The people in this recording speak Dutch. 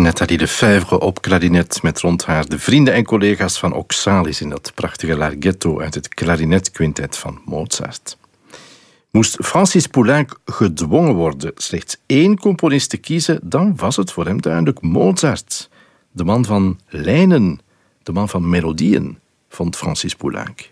Nathalie Lefèvre op klarinet met rond haar de vrienden en collega's van Oxalis in dat prachtige Larghetto uit het klarinetquintet van Mozart. Moest Francis Poulenc gedwongen worden slechts 1 componist te kiezen, dan was het voor hem duidelijk Mozart. De man van lijnen, de man van melodieën, vond Francis Poulenc.